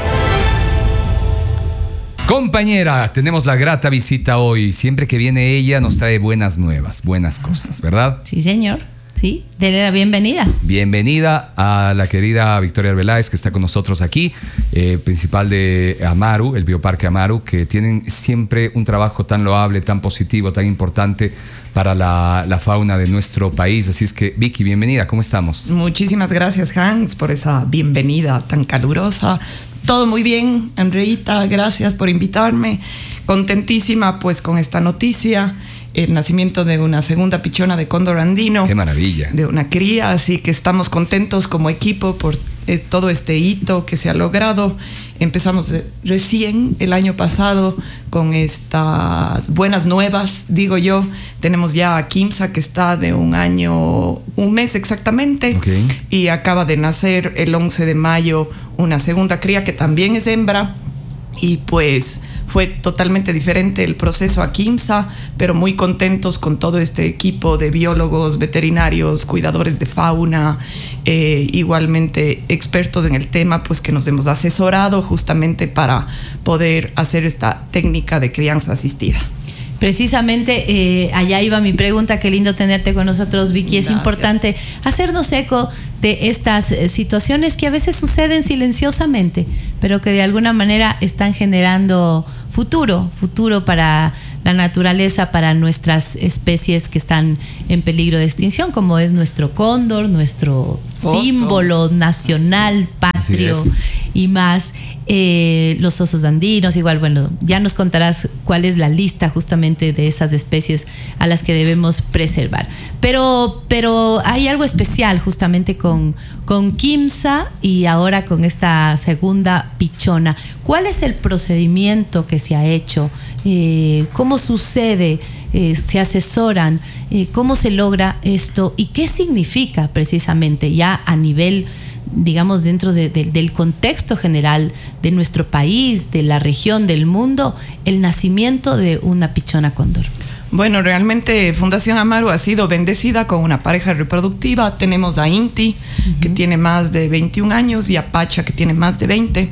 Compañera, tenemos la grata visita hoy. Siempre que viene ella nos trae buenas nuevas, buenas cosas, ¿verdad? Sí, señor. Sí, denle la bienvenida. Bienvenida a la querida Victoria Arbeláez, que está con nosotros aquí, eh, principal de Amaru, el Bioparque Amaru, que tienen siempre un trabajo tan loable, tan positivo, tan importante para la, la fauna de nuestro país. Así es que, Vicky, bienvenida, ¿cómo estamos? Muchísimas gracias, Hans, por esa bienvenida tan calurosa. Todo muy bien, Andreita, gracias por invitarme. Contentísima pues con esta noticia. El nacimiento de una segunda pichona de cóndor andino. ¡Qué maravilla! De una cría, así que estamos contentos como equipo por eh, todo este hito que se ha logrado. Empezamos de, recién el año pasado con estas buenas nuevas, digo yo. Tenemos ya a Kimsa, que está de un año, un mes exactamente. Okay. Y acaba de nacer el once de mayo una segunda cría que también es hembra. Y pues fue totalmente diferente el proceso a Kimsa, pero muy contentos con todo este equipo de biólogos, veterinarios, cuidadores de fauna, eh, igualmente expertos en el tema, pues que nos hemos asesorado justamente para poder hacer esta técnica de crianza asistida. Precisamente eh, allá iba mi pregunta. Qué lindo tenerte con nosotros, Vicky. Es Gracias. importante hacernos eco de estas eh, situaciones que a veces suceden silenciosamente, pero que de alguna manera están generando futuro, futuro para la naturaleza, para nuestras especies que están en peligro de extinción, como es nuestro cóndor, nuestro Oso. símbolo nacional, patrio y más. Eh, los osos andinos, igual, bueno, ya nos contarás cuál es la lista justamente de esas especies a las que debemos preservar. Pero, pero hay algo especial justamente con, con Kimsa y ahora con esta segunda pichona. ¿Cuál es el procedimiento que se ha hecho? Eh, ¿Cómo sucede? Eh, ¿Se asesoran? Eh, ¿Cómo se logra esto? ¿Y qué significa precisamente ya a nivel, digamos, dentro de, de, del contexto general de nuestro país, de la región, del mundo, el nacimiento de una pichona cóndor? Bueno, realmente Fundación Amaru ha sido bendecida con una pareja reproductiva. Tenemos a Inti, uh-huh. que tiene más de veintiún años, y a Pacha, que tiene más de veinte.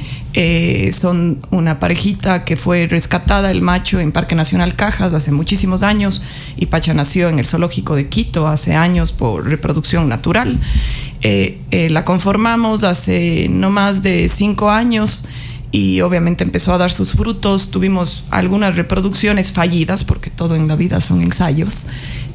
Eh, son una parejita que fue rescatada, el macho, en Parque Nacional Cajas hace muchísimos años, y Pacha nació en el zoológico de Quito hace años por reproducción natural. Eh, eh, la conformamos hace no más de cinco años y obviamente empezó a dar sus frutos. Tuvimos algunas reproducciones fallidas, porque todo en la vida son ensayos,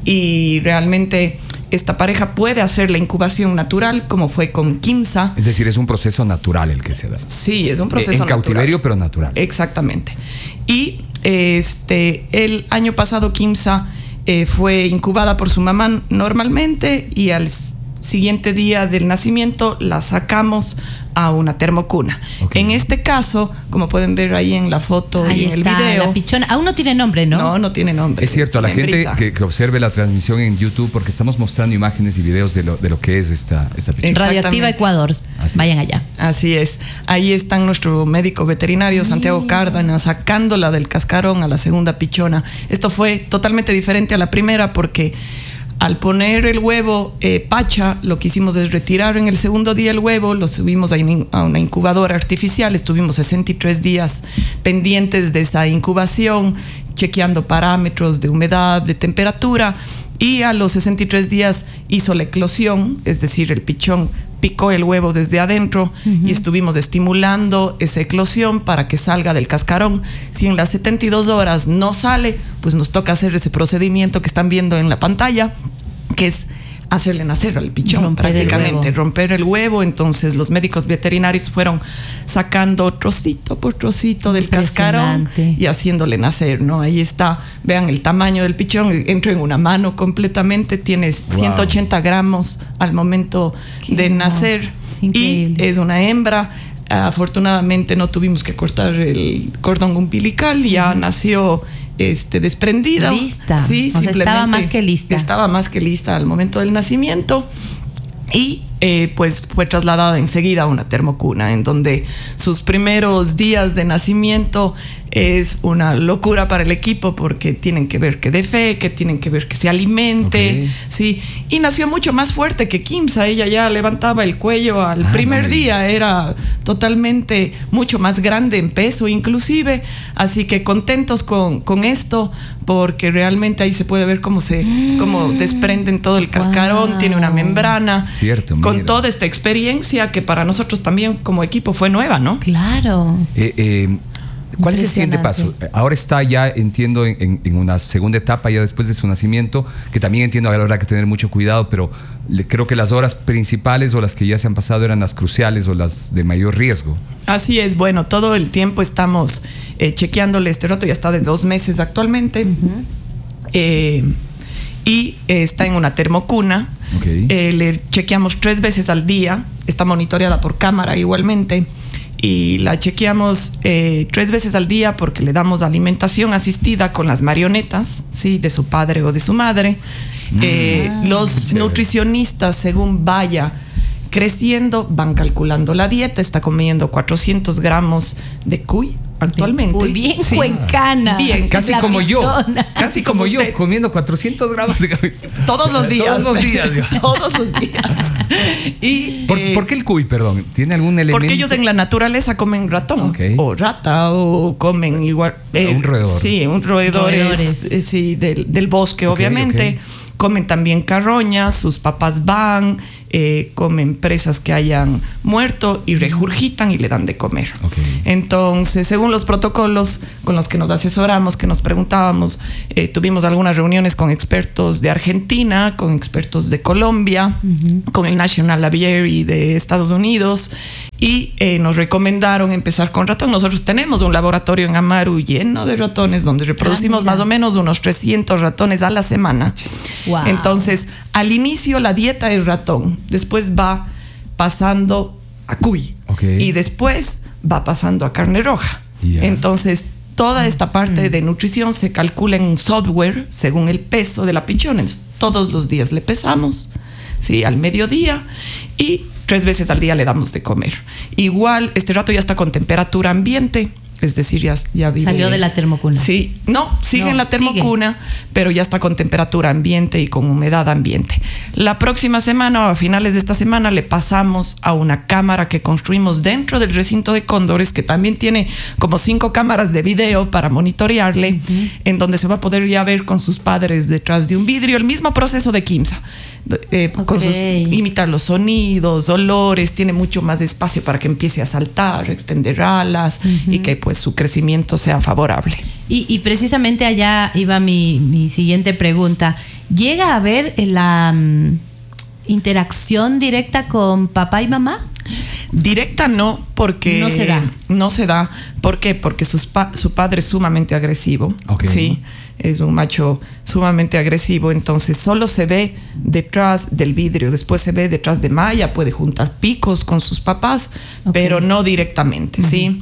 y realmente esta pareja puede hacer la incubación natural, como fue con Kimsa. Es decir, es un proceso natural el que se da. Sí, es un proceso en natural. En cautiverio, pero natural. Exactamente. Y este, el año pasado Kimsa eh, fue incubada por su mamá normalmente, y al siguiente día del nacimiento la sacamos a una termocuna. Okay. En este caso, como pueden ver ahí en la foto ahí y en está, el video, la pichona. Aún no tiene nombre, ¿no? No, no tiene nombre. Es cierto, a la gente que, que observe la transmisión en YouTube, porque estamos mostrando imágenes y videos de lo, de lo que es esta, esta pichona. Radioactiva Ecuador. Así Vayan es. allá. Así es. Ahí está nuestro médico veterinario, Santiago Cárdenas, sacándola del cascarón a la segunda pichona. Esto fue totalmente diferente a la primera porque al poner el huevo eh, pacha, lo que hicimos es retirar en el segundo día el huevo, lo subimos a, in, a una incubadora artificial, estuvimos sesenta y tres días pendientes de esa incubación, chequeando parámetros de humedad, de temperatura, y a los sesenta y tres días hizo la eclosión, es decir, el pichón picó el huevo desde adentro uh-huh. y estuvimos estimulando esa eclosión para que salga del cascarón. Si en las setenta y dos horas no sale, pues nos toca hacer ese procedimiento que están viendo en la pantalla, que es hacerle nacer al pichón, romper prácticamente, el romper el huevo. Entonces los médicos veterinarios fueron sacando trocito por trocito del cascarón y haciéndole nacer, ¿no? Ahí está, vean el tamaño del pichón, entra en una mano completamente, tiene wow. ciento ochenta gramos al momento Qué de hermoso. nacer. Increíble. Y es una hembra. Afortunadamente no tuvimos que cortar el cordón umbilical, ya uh-huh. nació este, desprendida. Lista. Sí, o sea, estaba más que lista. Estaba más que lista al momento del nacimiento. Y eh, pues fue trasladada enseguida a una termocuna, en donde sus primeros días de nacimiento es una locura para el equipo, porque tienen que ver que dé fe, que tienen que ver que se alimente, okay. sí. Y nació mucho más fuerte que Kimsa. Ella ya levantaba el cuello al ah, primer no día, era totalmente mucho más grande en peso inclusive, así que contentos con, con esto, porque realmente ahí se puede ver cómo se cómo desprenden todo el cascarón, wow. tiene una membrana. Cierto, mira. Con toda esta experiencia que para nosotros también como equipo fue nueva, ¿no? Claro. Eh, eh, ¿Cuál es el siguiente paso? Ahora está ya, entiendo, en, en una segunda etapa, ya después de su nacimiento, que también entiendo que habrá que tener mucho cuidado, pero le, creo que las horas principales o las que ya se han pasado eran las cruciales o las de mayor riesgo. Así es, bueno, todo el tiempo estamos eh, chequeándole. Este rato ya está de dos meses actualmente. Uh-huh. eh, y eh, está en una termocuna. Okay. Eh, le chequeamos tres veces al día, está monitoreada por cámara igualmente. Y la chequeamos eh, tres veces al día porque le damos alimentación asistida con las marionetas, ¿sí? De su padre o de su madre. Mm, eh, los chévere. Nutricionistas, según vaya creciendo, van calculando la dieta. Está comiendo cuatrocientos gramos de cuy actualmente. Muy bien, sí. Cuencana. Bien, casi como pichona. yo. Casi como, como yo, comiendo cuatrocientos gramos de todos los días. Todos los días. Todos los días. Y, ¿Por, eh, ¿Por qué el cuy, perdón? ¿Tiene algún elemento? Porque ellos en la naturaleza comen ratón. Okay. O rata, o comen igual. Eh, un roedor. Sí, un roedor es, es, sí, del, del bosque, okay, obviamente. Okay. Comen también carroñas, sus papás van, eh, comen presas que hayan muerto y regurgitan y le dan de comer. Okay. Entonces, según los protocolos con los que nos asesoramos, que nos preguntábamos, eh, tuvimos algunas reuniones con expertos de Argentina, con expertos de Colombia, uh-huh. con el National Aviary de Estados Unidos, y eh, nos recomendaron empezar con ratón. Nosotros tenemos un laboratorio en Amaru lleno de ratones, donde reproducimos ah, más o menos unos trescientos ratones a la semana. Wow. Entonces, al inicio la dieta es ratón, después va pasando a cuy, okay. y después va pasando a carne roja. Yeah. Entonces, toda esta parte mm. de nutrición se calcula en un software según el peso de la pichona. Entonces, todos los días le pesamos, ¿sí? Al mediodía, y tres veces al día le damos de comer. Igual, este rato ya está con temperatura ambiente. Es decir, ya, ya vive. Salió de la termocuna. Sí, no, sigue no, en la termocuna, sigue. Pero ya está con temperatura ambiente y con humedad ambiente. La próxima semana, o a finales de esta semana, le pasamos a una cámara que construimos dentro del recinto de cóndores, que también tiene como cinco cámaras de video para monitorearle, uh-huh. en donde se va a poder ya ver con sus padres detrás de un vidrio el mismo proceso de Kimsa. Eh, okay. con sus, imitar los sonidos, olores, tiene mucho más espacio para que empiece a saltar, extender alas, uh-huh. y que pues su crecimiento sea favorable. Y, y precisamente allá iba mi, mi siguiente pregunta. ¿Llega a haber la um, interacción directa con papá y mamá? Directa no, porque no se da. No se da. ¿Por qué? Porque sus pa- su padre es sumamente agresivo. Okay. Sí. es un macho sumamente agresivo, entonces solo se ve detrás del vidrio, después se ve detrás de malla, puede juntar picos con sus papás, okay. pero no directamente, uh-huh. ¿sí?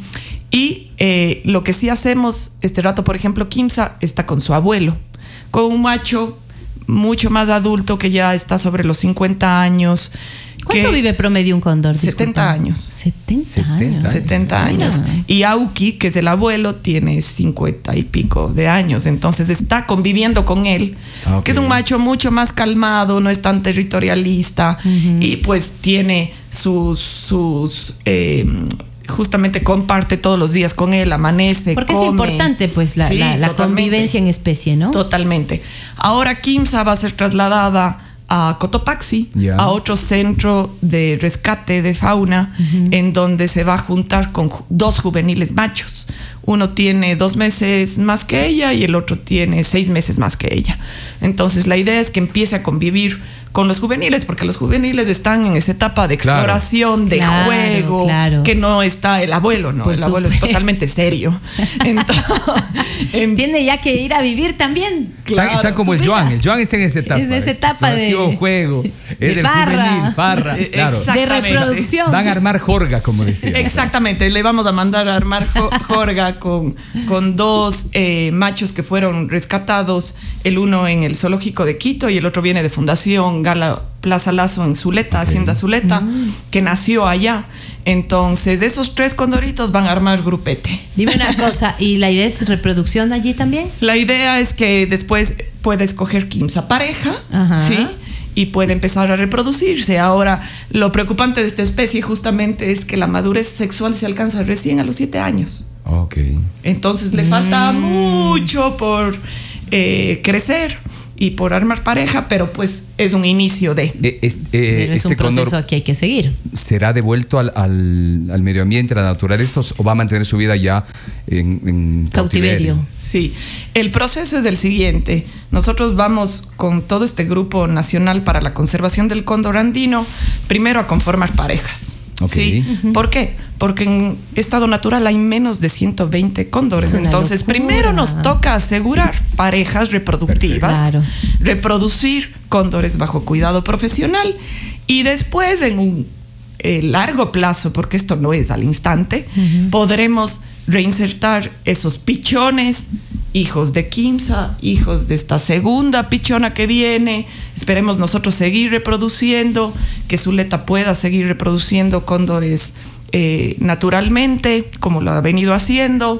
Y eh, lo que sí hacemos este rato, por ejemplo, Quimsa está con su abuelo, con un macho mucho más adulto que ya está sobre los cincuenta años. ¿Cuánto vive promedio un cóndor? setenta años. setenta años. setenta años. Y Auki, que es el abuelo, tiene cincuenta y pico de años. Entonces está conviviendo con él, okay. que es un macho mucho más calmado, no es tan territorialista, uh-huh. y pues tiene sus... sus eh, justamente comparte todos los días con él, amanece, porque come. Es importante pues la, sí, la, la convivencia en especie, ¿no? Totalmente. Ahora Quimsa va a ser trasladada a Cotopaxi, yeah. a otro centro de rescate de fauna, uh-huh. en donde se va a juntar con dos juveniles machos. Uno tiene dos meses más que ella y el otro tiene seis meses más que ella. Entonces la idea es que empiece a convivir con los juveniles, porque los juveniles están en esa etapa de exploración, claro. de claro, juego, claro. que no está el abuelo, ¿no? Por el supuesto. Abuelo es totalmente serio. Entonces, en... Tiene ya que ir a vivir también. Claro, está, está como el Joan, el Joan está en esa etapa. Es esa etapa de... juego, es de el farra. juvenil, farra, claro. De reproducción. Van a armar jorga, como decía. Exactamente, le vamos a mandar a armar jorga con, con dos eh, machos que fueron rescatados, el uno en el zoológico de Quito y el otro viene de Fundación Gala Plaza Lazo en Zuleta, okay. Hacienda Zuleta, mm. que nació allá. Entonces, esos tres condoritos van a armar grupete. Dime una cosa, ¿y la idea es reproducción allí también? La idea es que después pueda escoger Quimsa pareja, ajá. ¿sí? Y puede empezar a reproducirse. Ahora, lo preocupante de esta especie justamente es que la madurez sexual se alcanza recién a los siete años. Ok. Entonces, le falta mm. mucho por eh, crecer y por armar pareja, pero pues es un inicio de... Eh, es, eh, pero es este un proceso que hay que seguir. ¿Será devuelto al, al, al medio ambiente, a la naturaleza, o va a mantener su vida ya en, en cautiverio? cautiverio? Sí, el proceso es el siguiente. Nosotros vamos con todo este grupo nacional para la conservación del cóndor andino, primero a conformar parejas. Okay. ¿Sí? Uh-huh. ¿Por qué? Porque en estado natural hay menos de ciento veinte cóndores. Entonces, locura. Primero nos toca asegurar parejas reproductivas, claro. reproducir cóndores bajo cuidado profesional y después, en un eh, largo plazo, porque esto no es al instante, uh-huh. podremos reinsertar esos pichones, hijos de Quimsa, hijos de esta segunda pichona que viene. Esperemos nosotros seguir reproduciendo, que Zuleta pueda seguir reproduciendo cóndores eh, naturalmente, como lo ha venido haciendo,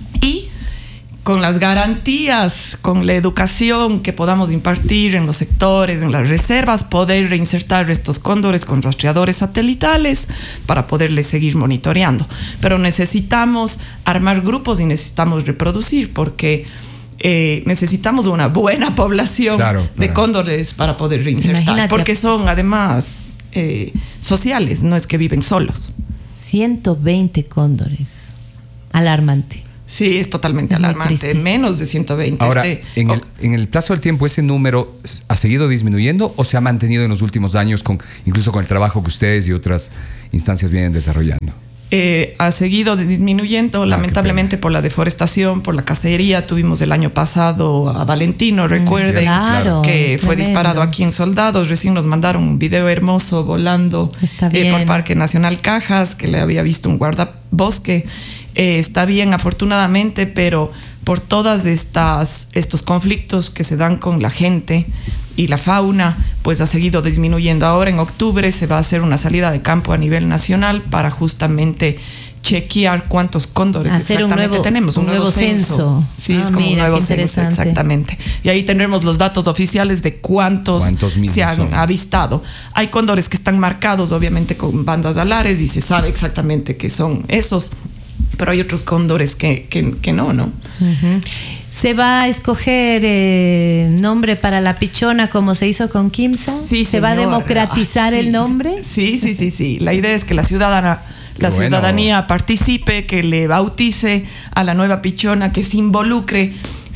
y con las garantías, con la educación que podamos impartir en los sectores, en las reservas, poder reinsertar estos cóndores con rastreadores satelitales para poderles seguir monitoreando. Pero necesitamos armar grupos y necesitamos reproducir, porque eh, necesitamos una buena población claro, claro. de cóndores para poder reinsertar. Imagínate. Porque son además eh, sociales, no es que viven solos. ciento veinte cóndores. Alarmante. Sí, es totalmente es alarmante. Menos de ciento veinte. Ahora, este, en, el, en el plazo del tiempo, ¿ese número ha seguido disminuyendo o se ha mantenido en los últimos años, con, incluso con el trabajo que ustedes y otras instancias vienen desarrollando? Eh, ha seguido disminuyendo, ah, lamentablemente, por la deforestación, por la cacería. Tuvimos el año pasado a Valentino, recuerden, claro, que fue tremendo. disparado aquí en Soldados. Recién nos mandaron un video hermoso volando eh, por Parque Nacional Cajas, que le había visto un guardabosque. Eh, está bien, afortunadamente, pero por todas estas estos conflictos que se dan con la gente y la fauna, pues ha seguido disminuyendo. Ahora en octubre se va a hacer una salida de campo a nivel nacional para justamente chequear cuántos cóndores hacer exactamente un nuevo, tenemos. Un, un nuevo, nuevo censo. censo. Sí, ah, es como mira, un nuevo censo, exactamente. Y ahí tendremos los datos oficiales de cuántos, ¿Cuántos se han son? avistado. Hay cóndores que están marcados, obviamente, con bandas alares y se sabe exactamente que son esos. Pero hay otros cóndores que, que, que no, ¿no? Uh-huh. ¿Se va a escoger eh, nombre para la pichona como se hizo con Quimsa? Sí, ¿Se va a señora. democratizar ah, sí. el nombre? Sí, sí, sí, sí. La idea es que la ciudadana, la bueno. ciudadanía participe, que le bautice a la nueva pichona, que se involucre.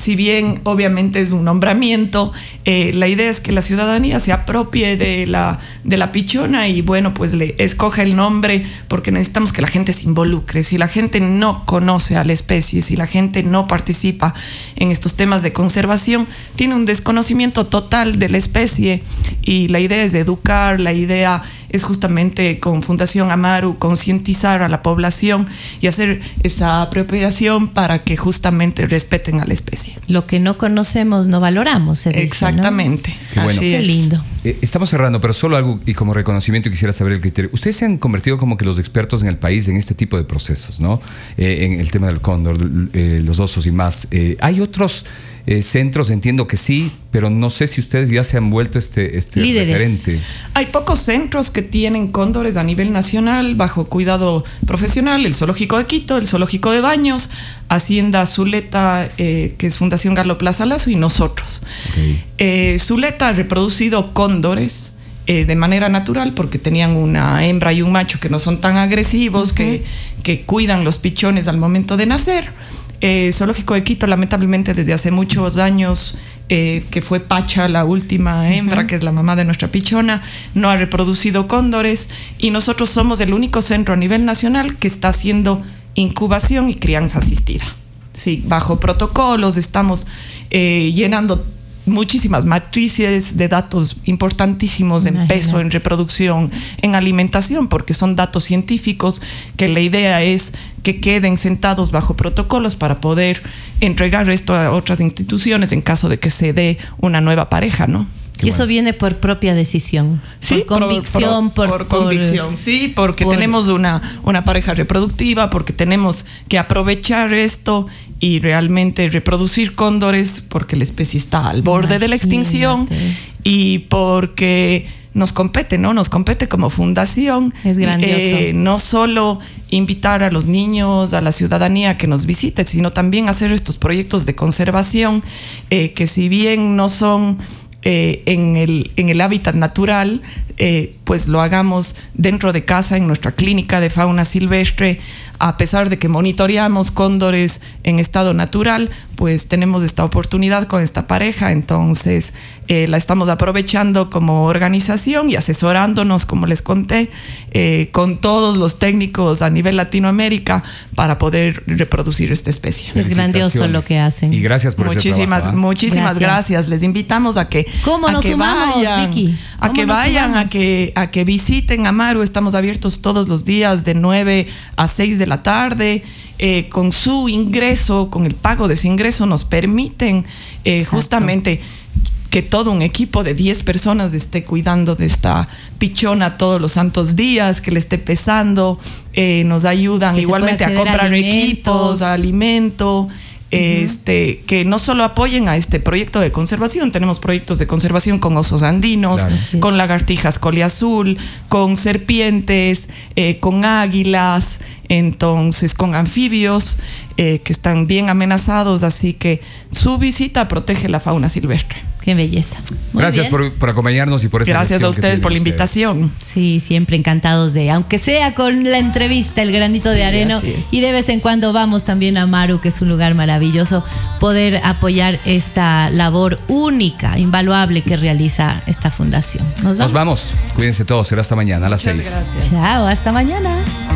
si bien obviamente es un nombramiento, eh, la idea es que la ciudadanía se apropie de la, de la pichona y bueno, pues le escoja el nombre porque necesitamos que la gente se involucre. Si la gente no conoce a la especie, si la gente no participa en estos temas de conservación, tiene un desconocimiento total de la especie y la idea es de educar, la idea es justamente con Fundación Amaru concientizar a la población y hacer esa apropiación para que justamente respeten a la especie. Lo que no conocemos no valoramos, se dice, exactamente. ¿no? Qué bueno. Qué lindo. Eh, estamos cerrando, pero solo algo y como reconocimiento quisiera saber el criterio. Ustedes se han convertido como que los expertos en el país en este tipo de procesos, ¿no? Eh, en el tema del cóndor, eh, los osos y más. Eh, ¿Hay otros eh, centros? Entiendo que sí, pero no sé si ustedes ya se han vuelto este, este referente. Hay pocos centros que tienen cóndores a nivel nacional bajo cuidado profesional. El Zoológico de Quito, el Zoológico de Baños, Hacienda Zuleta, eh, que es Fundación Carlos Plaza Lazo, y nosotros. Okay. Eh, Zuleta ha reproducido cóndores eh, de manera natural porque tenían una hembra y un macho que no son tan agresivos, uh-huh. que, que cuidan los pichones al momento de nacer. Eh, Zoológico de Quito, lamentablemente, desde hace muchos años, eh, que fue Pacha, la última hembra, uh-huh. que es la mamá de nuestra pichona, no ha reproducido cóndores y nosotros somos el único centro a nivel nacional que está haciendo incubación y crianza asistida. Sí, bajo protocolos estamos eh, llenando muchísimas matrices de datos importantísimos en Imagínate. peso, en reproducción, en alimentación, porque son datos científicos que la idea es que queden sentados bajo protocolos para poder entregar esto a otras instituciones en caso de que se dé una nueva pareja, ¿no? Y eso viene por propia decisión, sí, por convicción, por, por, por, por convicción, sí, porque por, tenemos una, una pareja reproductiva, porque tenemos que aprovechar esto y realmente reproducir cóndores, porque la especie está al borde Imagínate. de la extinción y porque nos compete, ¿no? Nos compete como fundación. Es grandioso. Eh, no solo invitar a los niños, a la ciudadanía a que nos visite, sino también hacer estos proyectos de conservación eh, que si bien no son Eh, en, el, en el hábitat natural, eh, pues lo hagamos dentro de casa, en nuestra clínica de fauna silvestre. A pesar de que monitoreamos cóndores en estado natural, pues tenemos esta oportunidad con esta pareja, entonces eh, la estamos aprovechando como organización y asesorándonos, como les conté, eh, con todos los técnicos a nivel Latinoamérica para poder reproducir esta especie. Es grandioso lo que hacen. Y gracias por muchísimas, ese trabajo, ¿eh? Muchísimas gracias. gracias. Les invitamos a que ¿Cómo a nos que sumamos, vayan, Vicky? A que vayan, a que, a que visiten Amaru. Estamos abiertos todos los días de nueve a seis de la tarde. Eh, con su ingreso, con el pago de ese ingreso, nos permiten eh, justamente que todo un equipo de diez personas esté cuidando de esta pichona todos los santos días, que le esté pesando, eh, nos ayudan que igualmente a comprar a equipos, a alimento. Este, uh-huh. que no solo apoyen a este proyecto de conservación, tenemos proyectos de conservación con osos andinos, claro. con lagartijas coleazul, con serpientes, eh, con águilas, entonces con anfibios eh, que están bien amenazados, así que su visita protege la fauna silvestre. Qué belleza. Muy Gracias por, por acompañarnos y por esa Gracias a ustedes por la invitación. Sí, siempre encantados de, aunque sea con la entrevista, el granito sí, de arena. Y de vez en cuando vamos también a Amaru, que es un lugar maravilloso, poder apoyar esta labor única, invaluable que realiza esta fundación. Nos vamos. Nos vamos. Cuídense todos. Será hasta mañana a las Muchas seis. Gracias. Chao, hasta mañana.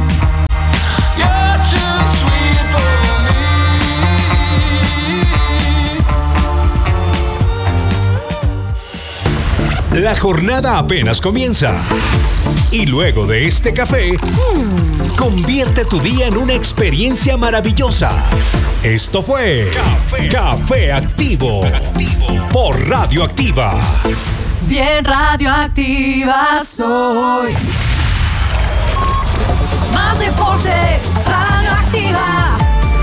La jornada apenas comienza. Y luego de este café, mmm, convierte tu día en una experiencia maravillosa. Esto fue Café, Café Activo, Activo por Radioactiva. Bien radioactiva soy. Más deportes, Radioactiva.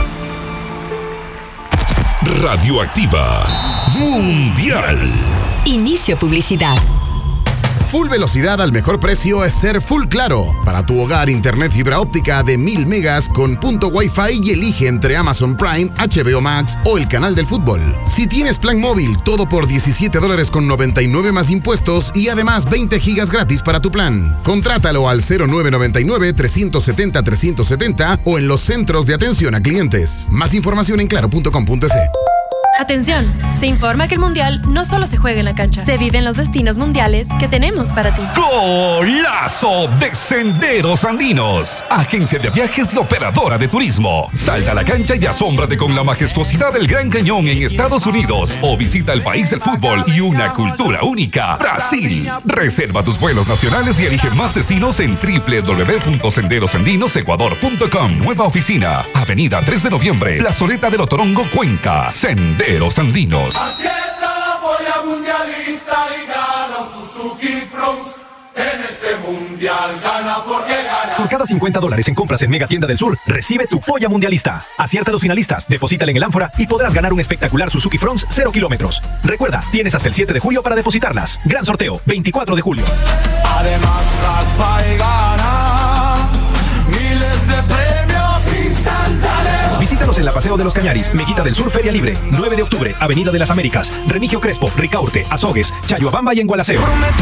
Radioactiva Mundial. Inicio publicidad. Full velocidad al mejor precio es ser Full Claro. Para tu hogar, internet fibra óptica de mil megas con punto Wi-Fi y elige entre Amazon Prime, H B O Max o el canal del fútbol. Si tienes plan móvil, todo por diecisiete dólares con noventa y nueve más impuestos y además veinte gigas gratis para tu plan. Contrátalo al cero nueve nueve nueve, tres siete cero, tres siete cero o en los centros de atención a clientes. Más información en claro punto com punto es. Atención, se informa que el Mundial no solo se juega en la cancha, se vive en los destinos mundiales que tenemos para ti. Golazo de Senderos Andinos, agencia de viajes y operadora de turismo. Salta a la cancha y asómbrate con la majestuosidad del Gran Cañón en Estados Unidos o visita el país del fútbol y una cultura única, Brasil. Reserva tus vuelos nacionales y elige más destinos en doble u doble u doble u punto senderos andinos ecuador punto com. Nueva oficina, Avenida tres de noviembre, Plazoleta del Otorongo, Cuenca. Senderos Andinos. Acierta la polla mundialista y gana Suzuki Fronts. En este mundial gana porque gana. Por cada cincuenta dólares en compras en Mega Tienda del Sur, recibe tu polla mundialista. Acierta a los finalistas, deposítale en el ánfora y podrás ganar un espectacular Suzuki Fronts cero kilómetros. Recuerda, tienes hasta el siete de julio para depositarlas. Gran sorteo, veinticuatro de julio. Además, raspa y gana miles de premios instantáneos. Visítanos en la Paseo de los Cañaris, Meguita del Sur Feria Libre, nueve de octubre, Avenida de las Américas, Remigio Crespo, Ricaurte, Azogues, Chayoabamba y en Gualaceo.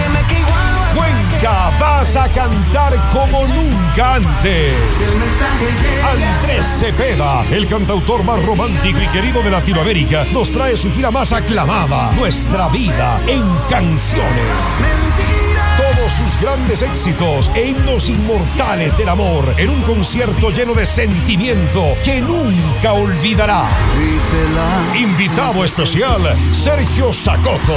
Cuenca, vas a cantar como nunca antes. Andrés Cepeda, el cantautor más romántico y querido de Latinoamérica, nos trae su gira más aclamada, Nuestra Vida en Canciones. Todos sus grandes éxitos e himnos inmortales del amor en un concierto lleno de sentimiento que nunca olvidará. Invitado especial, Sergio Sacoto.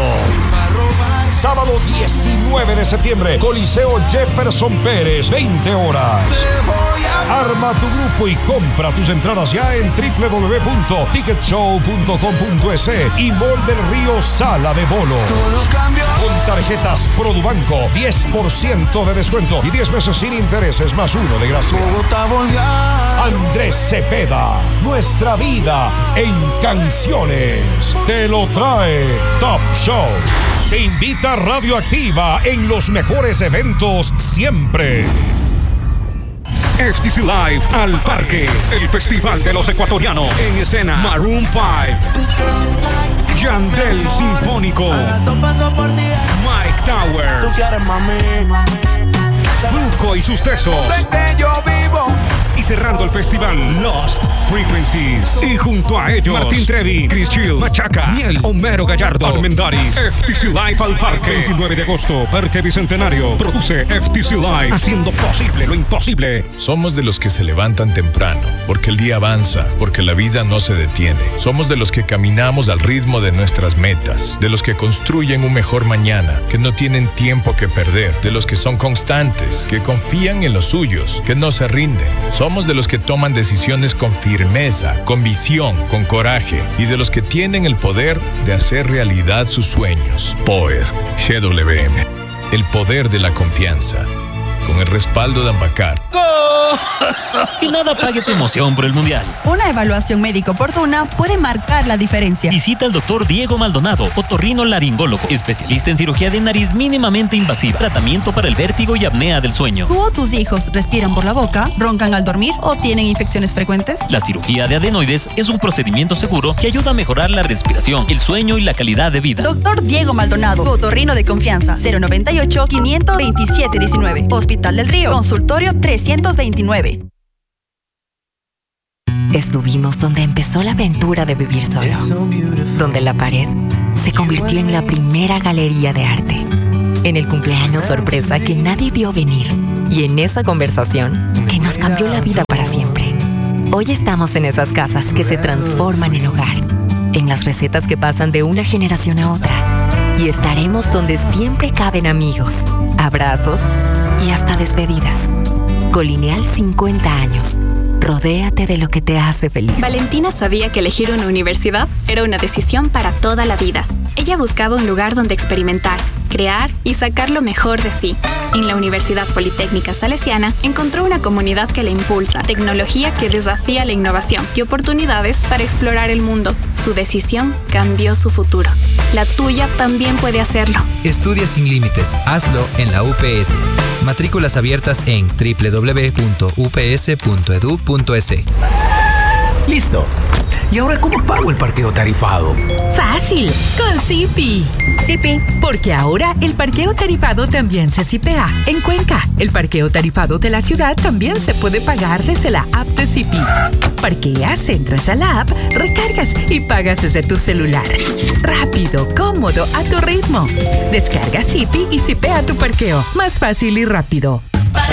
Sábado diecinueve de septiembre, Coliseo Jefferson Pérez, veinte horas. Arma tu grupo y compra tus entradas ya en doble u doble u doble u punto ticket show punto com punto es y Mall del Río Sala de Bolo. Con tarjetas Produbanco, diez por ciento de descuento y diez meses sin intereses más uno de gracia. Andrés Cepeda, Nuestra Vida en Canciones. Te lo trae Top Show. Te invita Radioactiva en los mejores eventos siempre. F T C Live al Parque, el festival de los ecuatorianos. En escena, Maroon cinco, Yandel Sinfónico, Mike Towers, Fruco y sus tesos. Y cerrando el festival, Lost Frequencies. Y junto a ellos, Martín Trevi, Chris Chill, Machaca, Miel, Homero Gallardo, Armendaris. F T C Live al Parque, veintinueve de agosto, Parque Bicentenario. Produce F T C Live, haciendo posible lo imposible. Somos de los que se levantan temprano, porque el día avanza, porque la vida no se detiene. Somos de los que caminamos al ritmo de nuestras metas, de los que construyen un mejor mañana, que no tienen tiempo que perder, de los que son constantes, que confían en los suyos, que no se rinden. Somos de los que toman decisiones con firmeza, con visión, con coraje y de los que tienen el poder de hacer realidad sus sueños. Power, G W M, el poder de la confianza. Con el respaldo de Ambacar. Que nada apague tu emoción por el Mundial. Una evaluación médica oportuna puede marcar la diferencia. Visita al doctor Diego Maldonado, otorrinolaringólogo, especialista en cirugía de nariz mínimamente invasiva, tratamiento para el vértigo y apnea del sueño. ¿Tú o tus hijos respiran por la boca, roncan al dormir o tienen infecciones frecuentes? La cirugía de adenoides es un procedimiento seguro que ayuda a mejorar la respiración, el sueño y la calidad de vida. Doctor Diego Maldonado, otorrino de confianza, cero noventa y ocho, quinientos veintisiete diecinueve. Hospital del Río, consultorio trescientos veintinueve. Estuvimos donde empezó la aventura de vivir solo, donde la pared se convirtió en la primera galería de arte, en el cumpleaños sorpresa que nadie vio venir y en esa conversación que nos cambió la vida para siempre. Hoy estamos en esas casas que se transforman en hogar, en las recetas que pasan de una generación a otra, y estaremos donde siempre caben amigos, abrazos y hasta despedidas. Colineal cincuenta años. Rodéate de lo que te hace feliz. Valentina sabía que elegir una universidad era una decisión para toda la vida. Ella buscaba un lugar donde experimentar, crear y sacar lo mejor de sí. En la Universidad Politécnica Salesiana encontró una comunidad que la impulsa, tecnología que desafía la innovación y oportunidades para explorar el mundo. Su decisión cambió su futuro. La tuya también puede hacerlo. Estudia sin límites. Hazlo en la U P S. Matrículas abiertas en doble u doble u doble u punto u p s punto e d u punto e s. Listo. ¿Y ahora cómo pago el parqueo tarifado? Fácil, con Zipi. Zipi. Porque ahora el parqueo tarifado también se zipea. En Cuenca, el parqueo tarifado de la ciudad también se puede pagar desde la app de Zipi. Parqueas, entras a la app, recargas y pagas desde tu celular. Rápido, cómodo, a tu ritmo. Descarga Zipi y zipea tu parqueo. Más fácil y rápido.